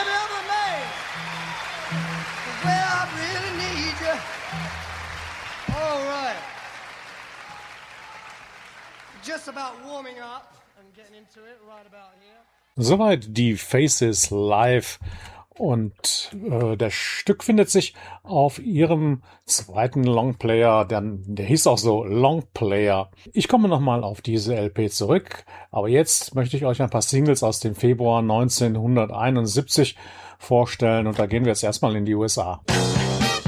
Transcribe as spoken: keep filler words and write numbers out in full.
ever made. Where I really need you. All right. Just about warming up and getting into it right about here. Soweit die Faces live. Und äh, das Stück findet sich auf ihrem zweiten Longplayer, der, der hieß auch so Longplayer. Ich komme nochmal auf diese L P zurück, aber jetzt möchte ich euch ein paar Singles aus dem Februar neunzehnhunderteinundsiebzig vorstellen und da gehen wir jetzt erstmal in die U S A.